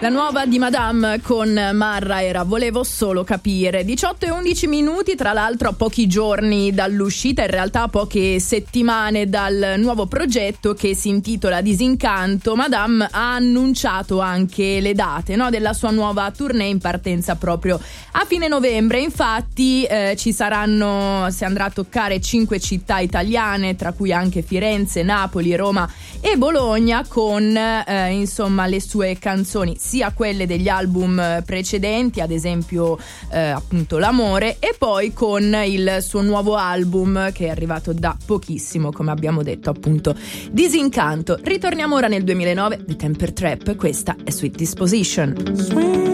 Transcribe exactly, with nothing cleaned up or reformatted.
La nuova di Madame con Marra era Volevo solo capire. diciotto e undici minuti, tra l'altro a pochi giorni dall'uscita, in realtà a poche settimane dal nuovo progetto che si intitola Disincanto. Madame ha annunciato anche le date, no, della sua nuova tournée in partenza proprio a fine novembre. Infatti eh, ci saranno, si andrà a toccare cinque città italiane, tra cui anche Firenze, Napoli, Roma e Bologna, con eh, insomma le sue canzoni, sia quelle degli album precedenti, ad esempio eh, appunto L'amore, e poi con il suo nuovo album che è arrivato da pochissimo, come abbiamo detto, appunto Disincanto. Ritorniamo ora nel duemilanove, The Temper Trap, questa è Sweet Disposition. Sweet.